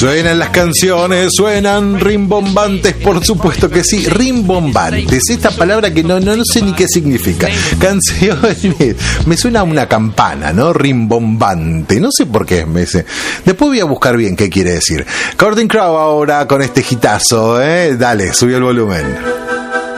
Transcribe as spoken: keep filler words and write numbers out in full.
Suenan las canciones, suenan rimbombantes, por supuesto que sí, rimbombantes, esta palabra que no, no, no sé ni qué significa. Canciones, me suena a una campana, ¿no? Rimbombante, no sé por qué. Me sé. Después voy a buscar bien qué quiere decir. Courtney Crow ahora con este hitazo, ¿eh? Dale, sube el volumen.